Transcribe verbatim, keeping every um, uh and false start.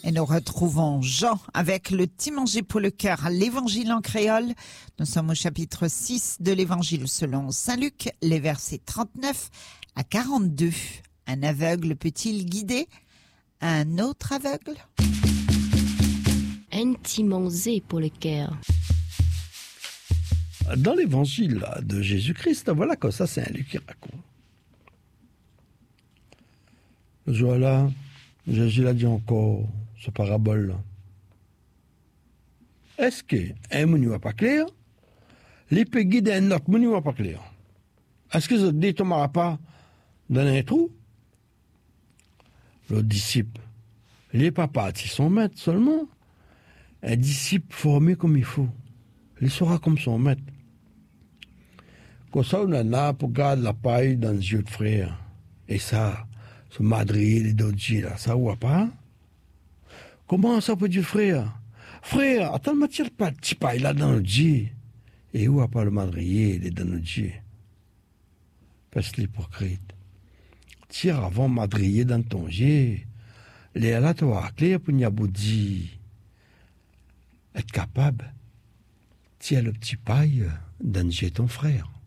Et nous retrouvons Jean avec le petit manger pour le cœur, l'évangile en créole. Nous sommes au chapitre six de l'évangile selon saint Luc, les versets trente-neuf à quarante-deux. Un aveugle peut-il guider un autre aveugle? Un petit manger pour le cœur. Dans l'évangile de Jésus-Christ, voilà comme ça, c'est un Luc qui raconte. Ce jour-là, Jésus a dit encore ce parabole. Est-ce qu'un monument pas clair, les peut guider un autre monument pas clair? Est-ce que ça ne tombera pas dans un trou? Le disciple, les papas, si son maître seulement, un disciple formé comme il faut, il sera comme son maître. Comme ça, on en a pour garder la paille dans les yeux de frère. Et ça, ce madrier, les dodgy, là, ça voit pas? Comment ça peut dire frère? Frère, attends, ne me tire pas le petit paille là dans le Dieu. Et où a pas le madrier, les dans le Dieu? Parce que l'hypocrite. Tire avant madrier dans ton Dieu. Les là, tu vas clair pour n'y aboudir. Être capable, tire le petit paille dans le Dieu ton frère.